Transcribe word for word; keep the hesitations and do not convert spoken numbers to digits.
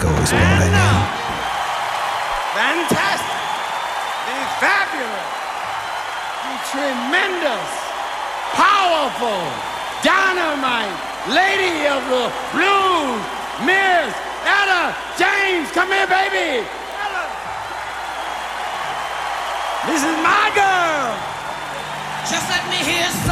Echo, explain what I mean. Fantastic. The fabulous. The tremendous. Powerful. Dynamite. Lady of the blues. Miss Etta James. Come here, baby. Ella. This is my girl. Just let me hear some.